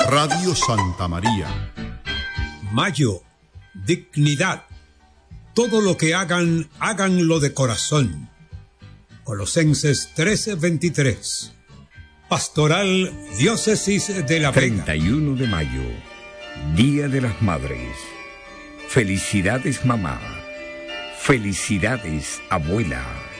Radio Santa María. Mayo, dignidad. Todo lo que hagan, háganlo de corazón. Colosenses 13:23. Pastoral Diócesis de La Vega. 31 de mayo, Día de las Madres. Felicidades, mamá. Felicidades, abuela.